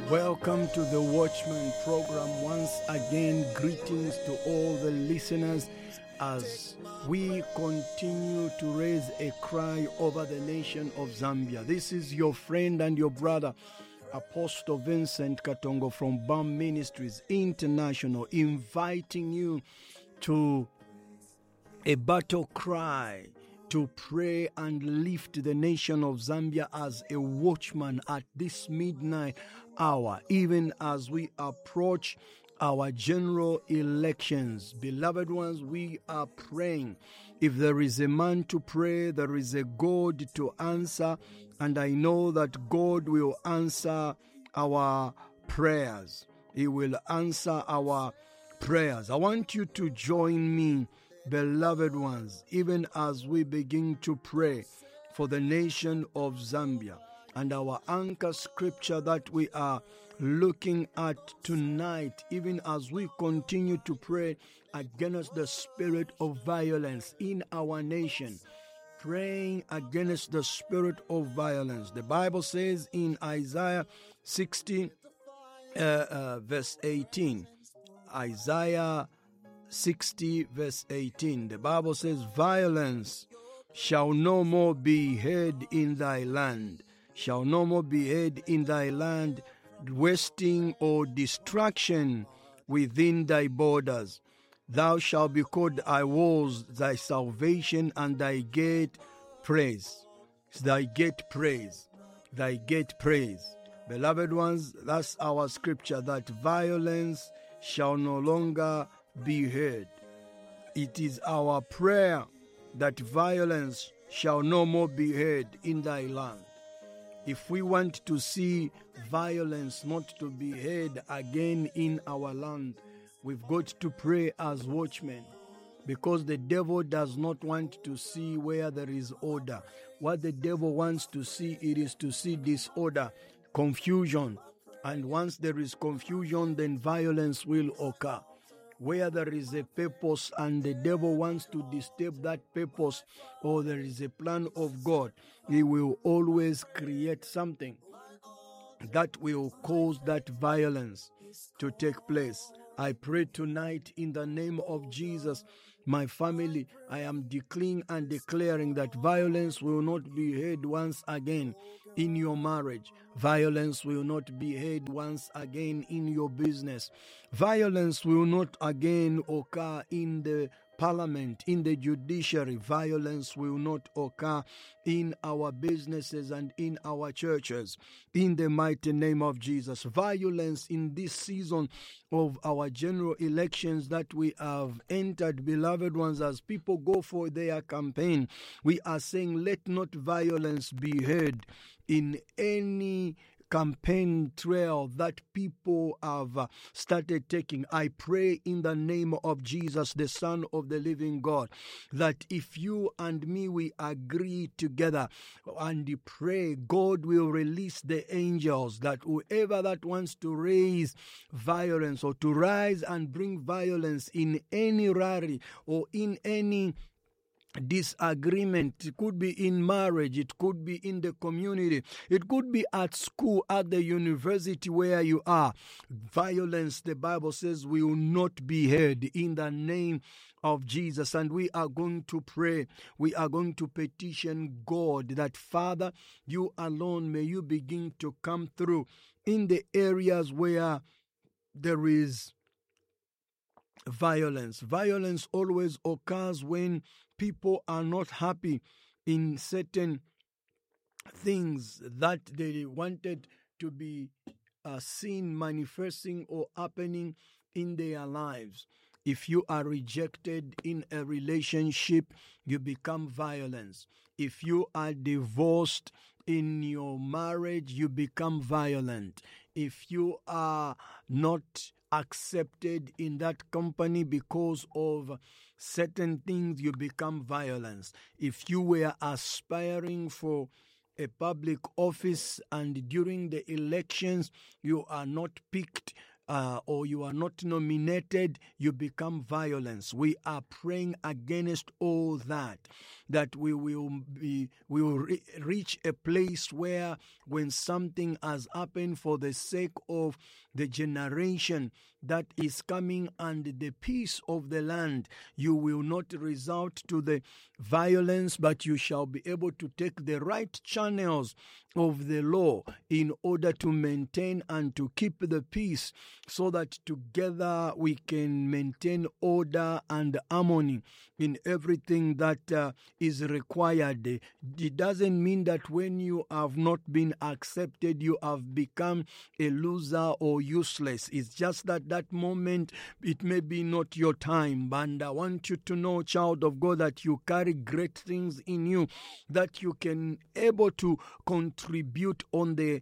Welcome to the Watchman program. Once again, greetings to all the listeners as we continue to raise a cry over the nation of Zambia. This is your friend and your brother, Apostle Vincent Katongo from BAM Ministries International, inviting you to a battle cry to pray and lift the nation of Zambia as a watchman at this midnight hour, even as we approach our general elections. Beloved ones, we are praying. If there is a man to pray, there is a God to answer, and I know that God will answer our prayers. He will answer our prayers. I want you to join me, beloved ones, even as we begin to pray for the nation of Zambia. And our anchor scripture that we are looking at tonight, even as we continue to pray against the spirit of violence in our nation, praying against the spirit of violence. The Bible says in Isaiah 60, verse 18, Isaiah 60 verse 18, the Bible says, violence shall no more be heard in thy land, shall no more be heard in thy land, wasting or destruction within thy borders. Thou shalt be called thy walls, thy salvation, and thy gate praise. Thy gate praise. Thy gate praise. Beloved ones, that's our scripture, that violence shall no longer be heard. It is our prayer that violence shall no more be heard in thy land. If we want to see violence not to be heard again in our land, we've got to pray as watchmen, because the devil does not want to see where there is order. What the devil wants to see, it is to see disorder, confusion. And once there is confusion, then violence will occur. Where there is a purpose and the devil wants to disturb that purpose, or there is a plan of God, he will always create something that will cause that violence to take place. I pray tonight in the name of Jesus, my family, I am declaring and declaring that violence will not be heard once again in your marriage. Violence will not be heard once again in your business. Violence will not again occur in the parliament, in the judiciary. Violence will not occur in our businesses and in our churches. In the mighty name of Jesus. Violence in this season of our general elections that we have entered, beloved ones, as people go for their campaign, we are saying, let not violence be heard in any campaign trail that people have started taking. I pray in the name of Jesus, the Son of the living God, that if you and me, we agree together and pray, God will release the angels, that whoever that wants to raise violence or to rise and bring violence in any rally or in any disagreement, it could be in marriage, it could be in the community, it could be at school, at the university where you are. Violence, the Bible says, will not be heard in the name of Jesus. And we are going to pray, we are going to petition God that, Father, you alone, may you begin to come through in the areas where there is violence. Violence always occurs when people are not happy in certain things that they wanted to be seen manifesting or happening in their lives. If you are rejected in a relationship, you become violent. If you are divorced in your marriage, you become violent. If you are not accepted in that company because of certain things, you become violent. If you were aspiring for a public office and during the elections you are not picked, or you are not nominated, you become violence. We are praying against all that we will reach a place where when something has happened for the sake of the generation that is coming and the peace of the land, you will not resort to the violence, but you shall be able to take the right channels of the law in order to maintain and to keep the peace, so that together we can maintain order and harmony in everything that is required. It doesn't mean that when you have not been accepted, you have become a loser or useless. It's just that moment, it may be not your time. And I want you to know, child of God, that you carry great things in you, that you can able to contribute on the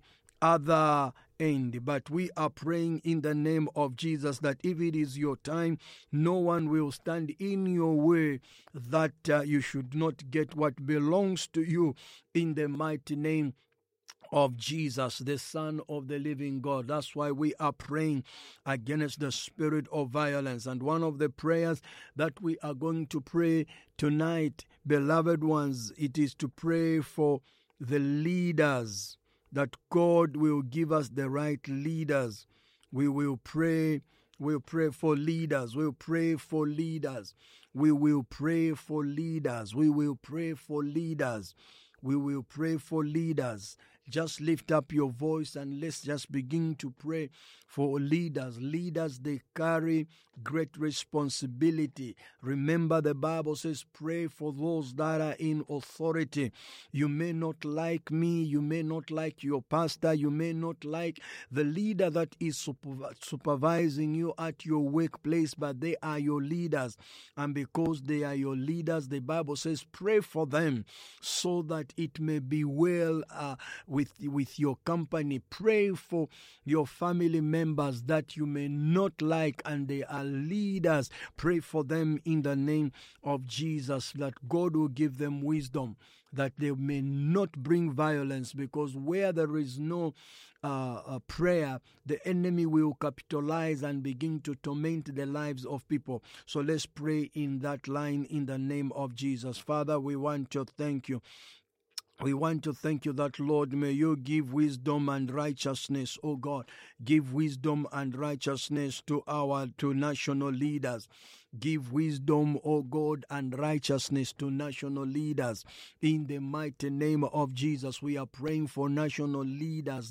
other end. But we are praying in the name of Jesus that if it is your time, no one will stand in your way, that you should not get what belongs to you, in the mighty name of Jesus, the Son of the living God. That's why we are praying against the spirit of violence. And one of the prayers that we are going to pray tonight, beloved ones, it is to pray for the leaders, that God will give us the right leaders. We will pray. We'll pray for leaders. We'll pray for leaders. We will pray for leaders. We will pray for leaders. We will pray for leaders. Just lift up your voice and let's just begin to pray for leaders. Leaders, they carry great responsibility. Remember, the Bible says, pray for those that are in authority. You may not like me. You may not like your pastor. You may not like the leader that is supervising you at your workplace, but they are your leaders. And because they are your leaders, the Bible says, pray for them so that it may be well with your company. Pray for your family members that you may not like and they are leaders. Pray for them in the name of Jesus, that God will give them wisdom, that they may not bring violence, because where there is no prayer, the enemy will capitalize and begin to torment the lives of people. So let's pray in that line in the name of Jesus. Father, we want to thank you. We want to thank you that, Lord, may you give wisdom and righteousness, oh God. Give wisdom and righteousness to national leaders. Give wisdom, oh God, and righteousness to national leaders. In the mighty name of Jesus, we are praying for national leaders,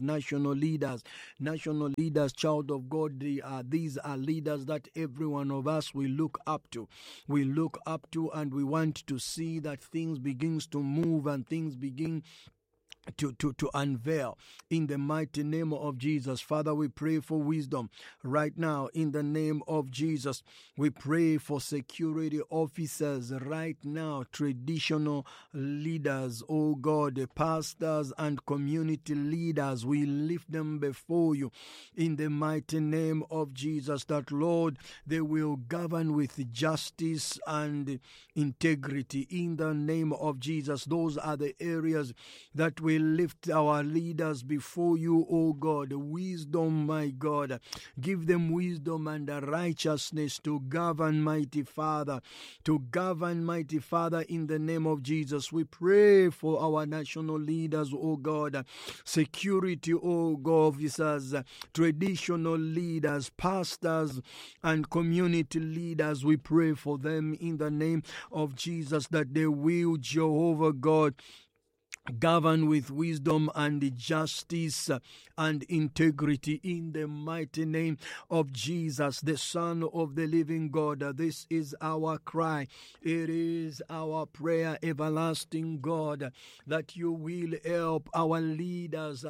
child of God. These are leaders that every one of us will look up to. We look up to, and we want to see that things begins to move and things begin to unveil in the mighty name of Jesus. Father, we pray for wisdom right now in the name of Jesus. We pray for security officers right now, traditional leaders, oh God, the pastors and community leaders. We lift them before you in the mighty name of Jesus, that, Lord, they will govern with justice and integrity in the name of Jesus. Those are the areas that we lift our leaders before you, O God. Wisdom, my God. Give them wisdom and righteousness to govern, mighty Father. To govern, mighty Father, in the name of Jesus. We pray for our national leaders, O God. Security, O God, officers, traditional leaders, pastors, and community leaders. We pray for them in the name of Jesus, that they will, Jehovah God, govern with wisdom and justice and integrity in the mighty name of Jesus, the Son of the living God. This is our cry. It is our prayer, everlasting God, that you will help our leaders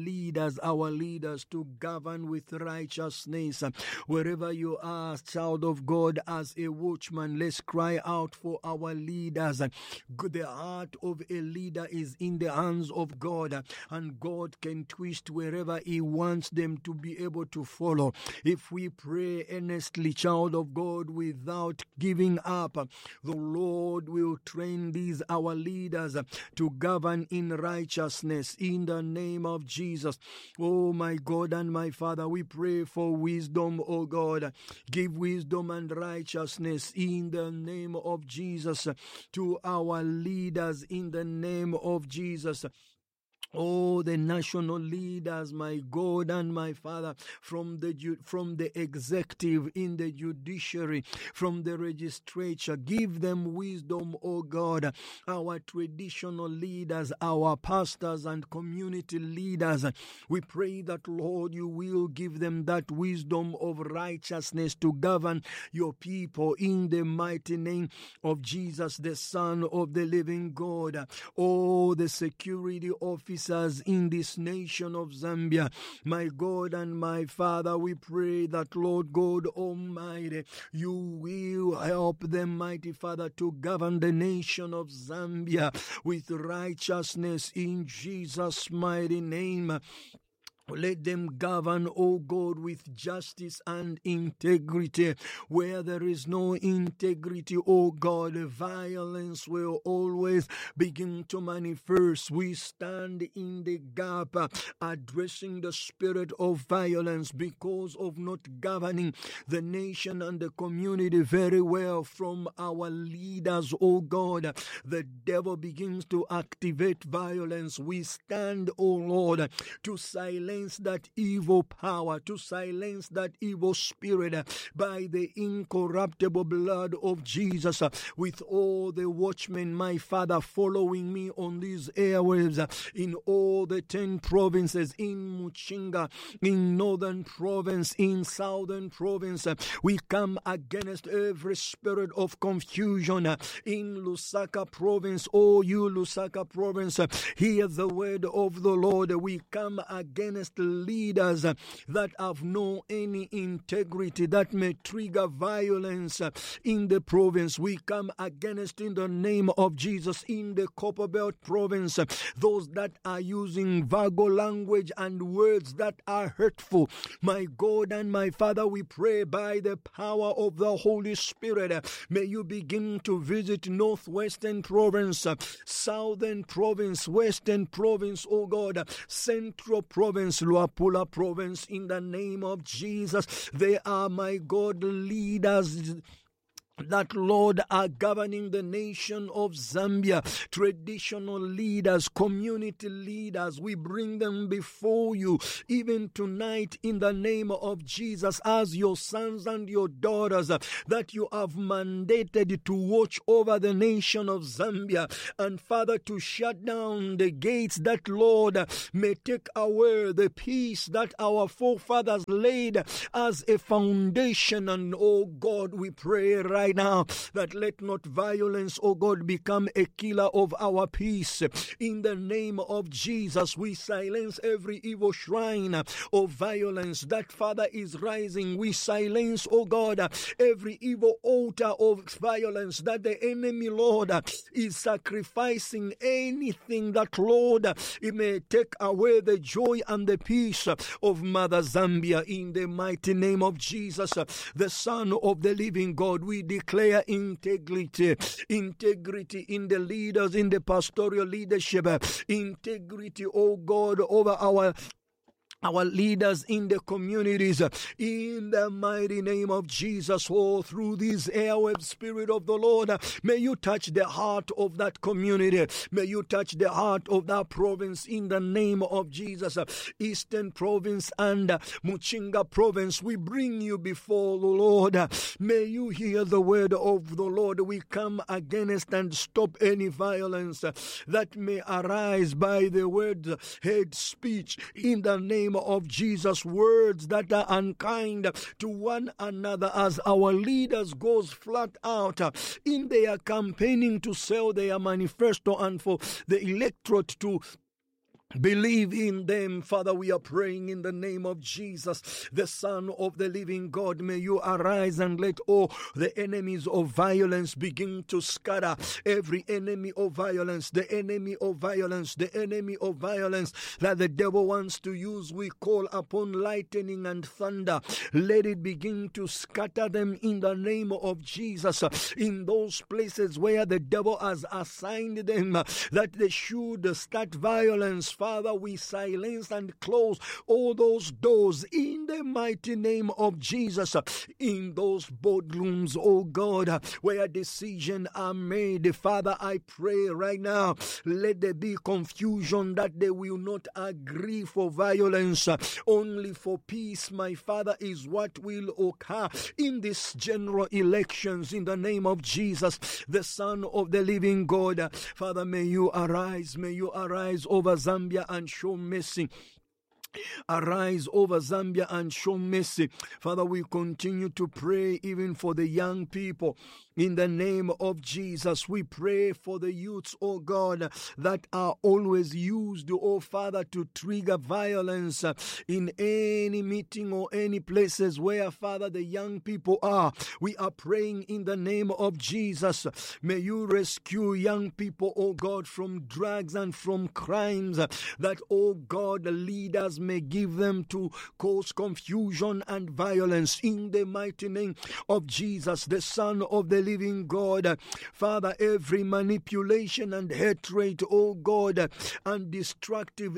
to govern with righteousness. Wherever you are, child of God, as a watchman, let's cry out for our leaders. The heart of a leader is in the hands of God, and God can twist wherever He wants them to be able to follow. If we pray earnestly, child of God, without giving up, the Lord will train these our leaders to govern in righteousness in the name of Jesus. Oh my God and my Father, we pray for wisdom, oh God. Give wisdom and righteousness in the name of Jesus to our leaders in the name of Jesus. Oh, the national leaders, my God and my Father, from the executive, in the judiciary, from the legislature, give them wisdom, oh God. Our traditional leaders, our pastors and community leaders, we pray that, Lord, you will give them that wisdom of righteousness to govern your people in the mighty name of Jesus, the Son of the living God. Oh, the security officers in this nation of Zambia, my God and my Father, we pray that, Lord God Almighty, you will help them, mighty Father, to govern the nation of Zambia with righteousness in Jesus' mighty name. Let them govern, O God, with justice and integrity. Where there is no integrity, O God, violence will always begin to manifest. We stand in the gap, addressing the spirit of violence because of not governing the nation and the community very well from our leaders, O God. The devil begins to activate violence. We stand, O Lord, to silence that evil power, to silence that evil spirit by the incorruptible blood of Jesus. With all the watchmen, my Father, following me on these airwaves in all the 10 provinces, in Muchinga, in Northern Province, in Southern Province, we come against every spirit of confusion in Lusaka Province. Oh, you Lusaka Province, hear the word of the Lord. We come against leaders that have no any integrity that may trigger violence in the province. We come against in the name of Jesus in the Copperbelt Province those that are using vulgar language and words that are hurtful. My God and my Father, we pray by the power of the Holy Spirit, may you begin to visit Northwestern Province, Southern Province, Western Province, oh God, Central Province, Luapula Province, in the name of Jesus. They are, my God, leaders that, Lord, are governing the nation of Zambia. Traditional leaders, community leaders, we bring them before you even tonight in the name of Jesus as your sons and your daughters that you have mandated to watch over the nation of Zambia, and Father, to shut down the gates that, Lord, may take away the peace that our forefathers laid as a foundation. And oh God, we pray right now that let not violence, oh God, become a killer of our peace. In the name of Jesus, we silence every evil shrine of violence that, Father, is rising. We silence, oh God, every evil altar of violence that the enemy, Lord, is sacrificing anything that, Lord, it may take away the joy and the peace of Mother Zambia. In the mighty name of Jesus, the Son of the living God, we declare integrity in the leaders, in the pastoral leadership, integrity, oh God, over our leaders in the communities, in the mighty name of Jesus. Oh, through these airwaves, Spirit of the Lord, may you touch the heart of that community. May you touch the heart of that province in the name of Jesus. Eastern Province and Muchinga Province, we bring you before the Lord. May you hear the word of the Lord. We come against and stop any violence that may arise by the word, hate speech, in the name of Jesus, words that are unkind to one another, as our leaders goes flat out in their campaigning to sell their manifesto and for the electorate to Believe in them, Father. We are praying in the name of Jesus, the Son of the living God. May you arise and let all the enemies of violence begin to scatter. Every enemy of violence, the enemy of violence, the enemy of violence that the devil wants to use, we call upon lightning and thunder. Let it begin to scatter them in the name of Jesus. In those places where the devil has assigned them that they should start violence, Father, we silence and close all those doors in the mighty name of Jesus. In those boardrooms, oh God, where decisions are made, Father, I pray right now, let there be confusion that they will not agree for violence, only for peace, my Father, is what will occur in these general elections in the name of Jesus, the Son of the living God. Father, may you arise over Zambia and show mercy. Arise over Zambia and show mercy. Father, we continue to pray even for the young people. In the name of Jesus, we pray for the youths, oh God, that are always used, oh Father, to trigger violence in any meeting or any places where, Father, the young people are. We are praying in the name of Jesus. May you rescue young people, oh God, from drugs and from crimes that, oh God, the leaders may give them to cause confusion and violence. In the mighty name of Jesus, the Son of the living God. Father, every manipulation and hatred, oh God, and destructive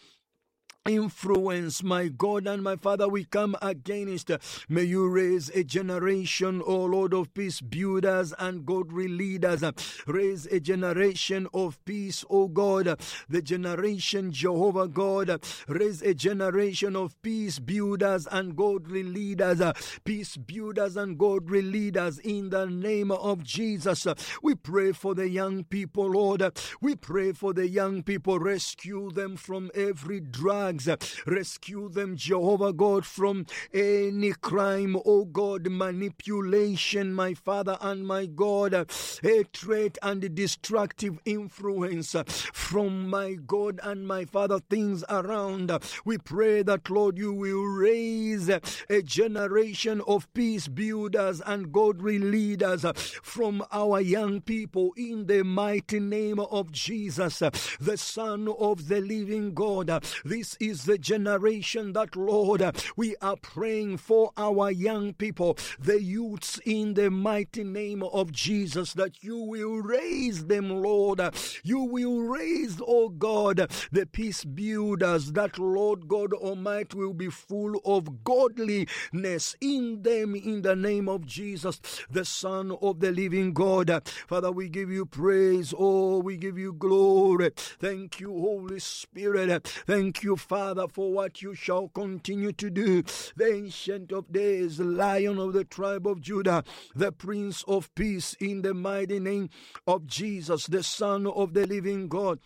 influence, my God and my Father, we come against. May you raise a generation, oh Lord of peace, builders and godly leaders. Raise a generation of peace, oh God, the generation Jehovah God. Raise a generation of peace builders and godly leaders. Peace builders and godly leaders in the name of Jesus. We pray for the young people, Lord. We pray for the young people. Rescue them from every drug. Rescue them, Jehovah God, from any crime, oh God, manipulation, my Father and my God, hatred and destructive influence from my God and my Father, things around. We pray that, Lord, you will raise a generation of peace builders and godly leaders from our young people in the mighty name of Jesus, the Son of the living God. This is the generation that, Lord, we are praying for our young people, the youths, in the mighty name of Jesus, that you will raise them, Lord. You will raise, oh God, the peace builders that, Lord God Almighty, will be full of godliness in them in the name of Jesus, the Son of the living God. Father, we give you praise. Oh, we give you glory. Thank you, Holy Spirit. Thank you, Father, for what you shall continue to do. The Ancient of Days, Lion of the tribe of Judah, the Prince of Peace, in the mighty name of Jesus, the Son of the living God.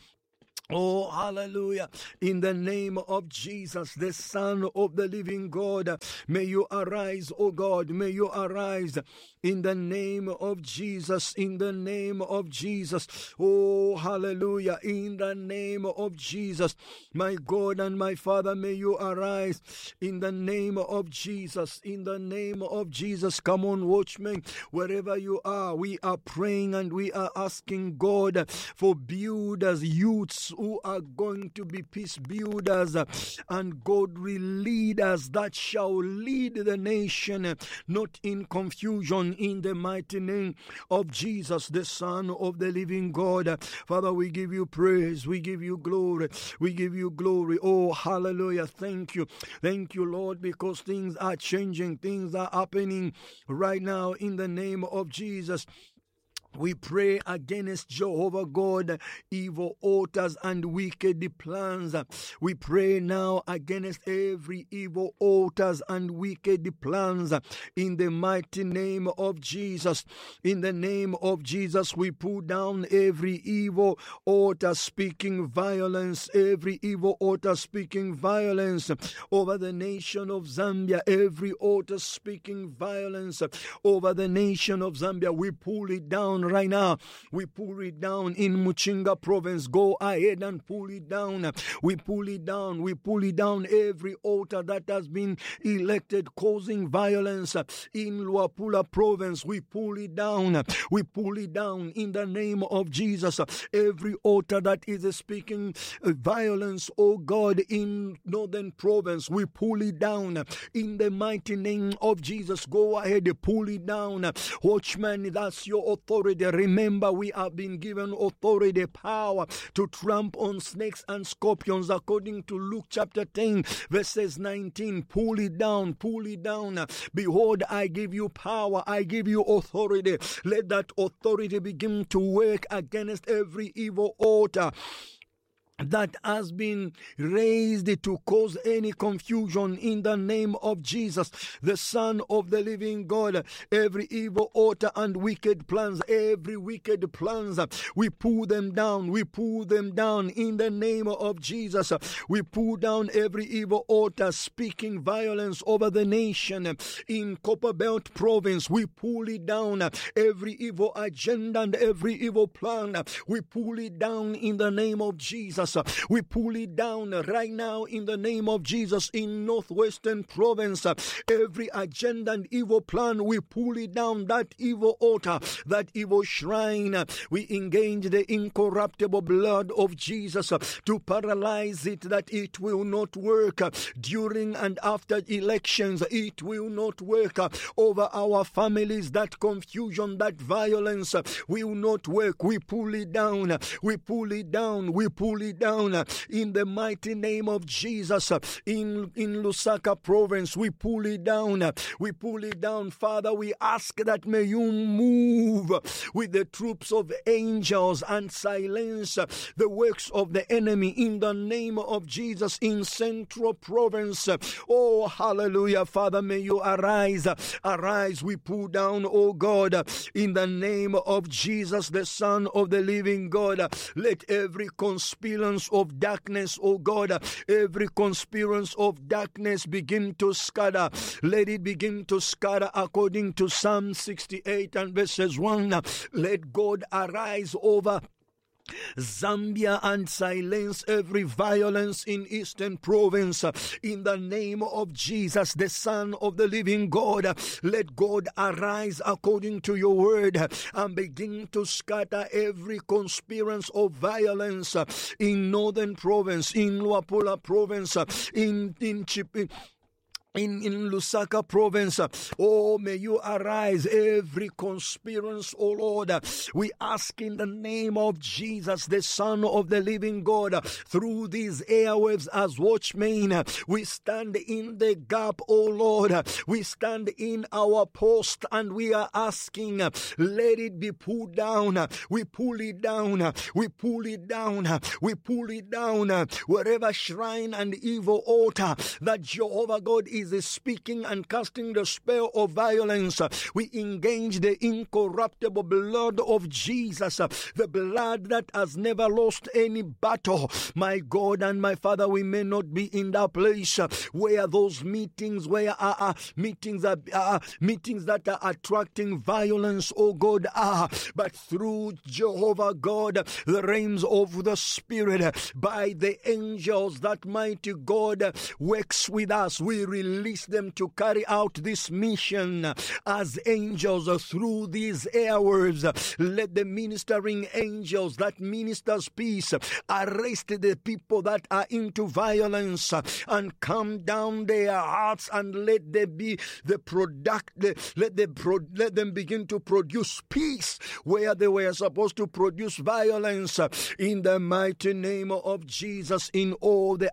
Oh, hallelujah. In the name of Jesus, the Son of the living God, may you arise, oh God, may you arise in the name of Jesus, in the name of Jesus. Oh, hallelujah. In the name of Jesus, my God and my Father, may you arise in the name of Jesus, in the name of Jesus. Come on, watchmen, wherever you are, we are praying and we are asking God for builders, youths, who are going to be peace builders and godly leaders that shall lead the nation, not in confusion, in the mighty name of Jesus, the Son of the living God. Father, we give you praise, we give you glory, we give you glory. Oh, hallelujah. Thank you, Lord, because things are changing, things are happening right now in the name of Jesus. We pray against, Jehovah God, evil altars and wicked plans. We pray now against every evil altars and wicked plans in the mighty name of Jesus. In the name of Jesus, we pull down every evil altar speaking violence, every evil altar speaking violence over the nation of Zambia, every altar speaking violence over the nation of Zambia. We pull it down down right now. We pull it down in Muchinga province. Go ahead and pull it down. We pull it down. We pull it down. Every altar that has been elected causing violence in Luapula province, we pull it down. We pull it down in the name of Jesus. Every altar that is speaking violence, oh God, in Northern province, we pull it down in the mighty name of Jesus. Go ahead, pull it down. Watchman, that's your authority. Remember, we have been given authority, power to trample on snakes and scorpions according to Luke chapter 10 verses 19. Pull it down, pull it down. Behold, I give you power, I give you authority. Let that authority begin to work against every evil altar that has been raised to cause any confusion in the name of Jesus, the Son of the living God. Every evil altar and wicked plans, every wicked plans, we pull them down. We pull them down in the name of Jesus. We pull down every evil altar speaking violence over the nation. In Copperbelt province, we pull it down. Every evil agenda and every evil plan, we pull it down in the name of Jesus. We pull it down right now in the name of Jesus. In Northwestern province, every agenda and evil plan, we pull it down. That evil altar, that evil shrine, we engage the incorruptible blood of Jesus to paralyze it, that it will not work during and after elections. It will not work over our families. That confusion, that violence will not work. We pull it down. We pull it down. We pull it down in the mighty name of Jesus. In Lusaka province, we pull it down. We pull it down. Father, we ask that may you move with the troops of angels and silence the works of the enemy in the name of Jesus. In Central province, oh hallelujah, Father, may you arise. Arise, we pull down, oh God, in the name of Jesus, the Son of the living God. Let every conspirance of darkness, oh God, every conspirance of darkness begin to scatter. Let it begin to scatter according to Psalm 68 and verses 1. Let God arise over Zambia and silence every violence in Eastern province in the name of Jesus, the Son of the living God. Let God arise according to your word and begin to scatter every conspirance of violence in Northern province, in Luapula province, in Lusaka province. Oh, may you arise every conspirance, oh Lord. We ask in the name of Jesus, the Son of the living God, through these airwaves as watchmen, we stand in the gap, oh Lord. We stand in our post and we are asking, let it be pulled down. We pull it down. We pull it down. We pull it down. Wherever shrine and evil altar that Jehovah God is speaking and casting the spell of violence, we engage the incorruptible blood of Jesus, the blood that has never lost any battle. My God and my Father, we may not be in that place where those meetings, where meetings that are attracting violence, oh God, but through Jehovah God, the realms of the Spirit, by the angels that mighty God works with us, we release them to carry out this mission as angels through these airwaves. Let the ministering angels that ministers peace arrest the people that are into violence and calm down their hearts, and let them be the product. Let them begin to produce peace where they were supposed to produce violence. In the mighty name of Jesus, in all the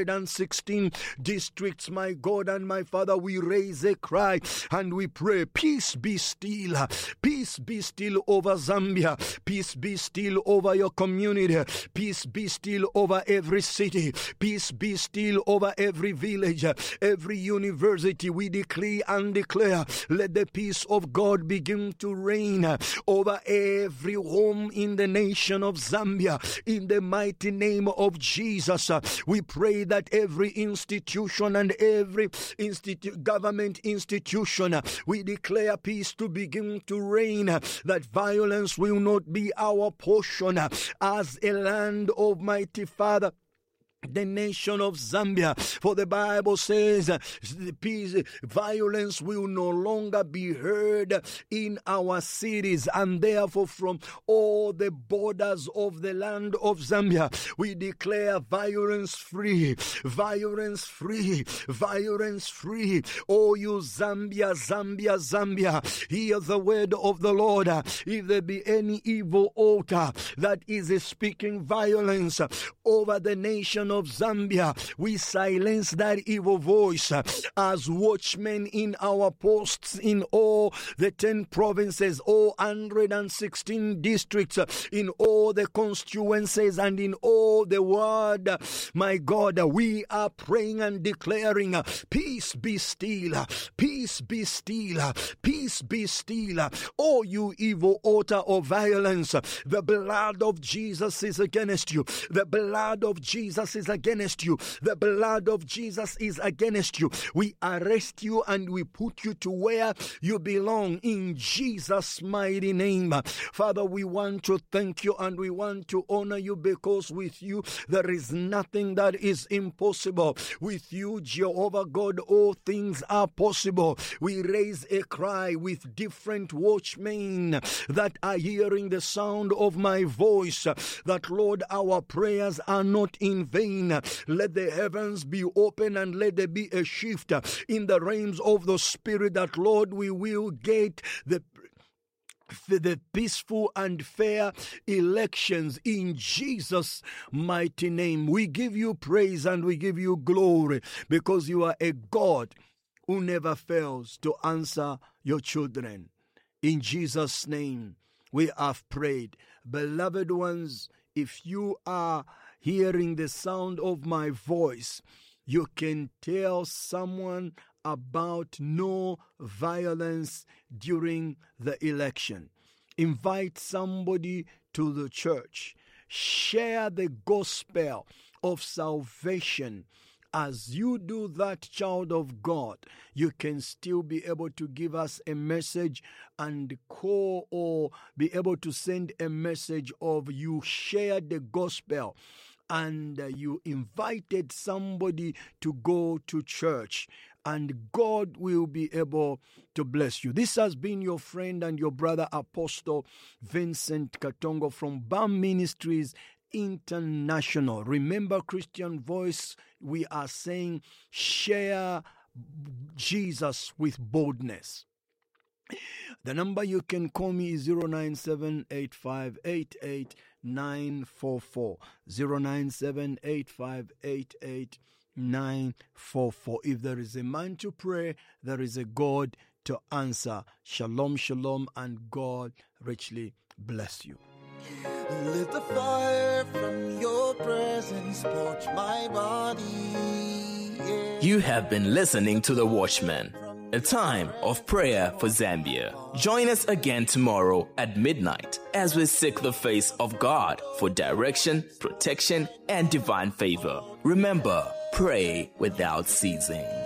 116 districts, my God and my Father, we raise a cry and we pray, peace be still. Peace be still over Zambia. Peace be still over your community. Peace be still over every city. Peace be still over every village, every university. We decree and declare, let the peace of God begin to reign over every home in the nation of Zambia. In the mighty name of Jesus, we pray that every institution and every government institution. We declare peace to begin to reign, that violence will not be our portion as a land, Almighty Father. The nation of Zambia, for the Bible says the peace, violence will no longer be heard in our cities, and therefore from all the borders of the land of Zambia we declare violence free, violence free, violence free. Oh, you Zambia, Zambia, Zambia, hear the word of the Lord. If there be any evil altar that is speaking violence over the nation of Zambia, we silence that evil voice as watchmen in our posts in all the 10 provinces, all 116 districts, in all the constituencies and in all the world. My God, we are praying and declaring, peace be still, peace be still, peace be still. Oh, you evil altar of violence, the blood of Jesus is against you. The blood of Jesus is against you. The blood of Jesus is against you. We arrest you and we put you to where you belong in Jesus' mighty name. Father, we want to thank you and we want to honor you, because with you there is nothing that is impossible. With you, Jehovah God, all things are possible. We raise a cry with different watchmen that are hearing the sound of my voice, that Lord, our prayers are not in vain. Let the heavens be open and let there be a shift in the realms of the Spirit, that Lord, we will get the peaceful and fair elections in Jesus' mighty name. We give you praise and we give you glory, because you are a God who never fails to answer your children. In Jesus' name we have prayed. Beloved ones, if you are hearing the sound of my voice, you can tell someone about no violence during the election. Invite somebody to the church. Share the gospel of salvation. As you do that, child of God, you can still be able to give us a message and call, or be able to send a message of you shared the gospel and you invited somebody to go to church, and God will be able to bless you. This has been your friend and your brother Apostle Vincent Katongo from BAM Ministries International. Remember, Christian Voice, we are saying share Jesus with boldness. The number you can call me is 097-8588-944. 097-8588-944. If there is a man to pray, there is a God to answer. Shalom, shalom, and God richly bless you. Let the fire from your presence scorch my body. Yeah. You have been listening to The Watchman, a time of prayer for Zambia. Join us again tomorrow at midnight as we seek the face of God for direction, protection, and divine favor. Remember, pray without ceasing.